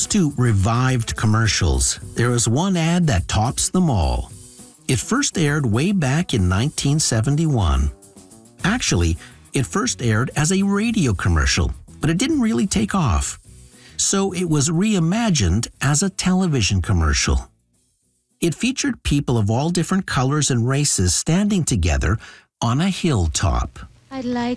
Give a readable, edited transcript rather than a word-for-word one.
to revived commercials, there is one ad that tops them all. It first aired way back in 1971. Actually, it first aired as a radio commercial, but it didn't really take off. So it was reimagined as a television commercial. It featured people of all different colors and races standing together on a hilltop. I'd like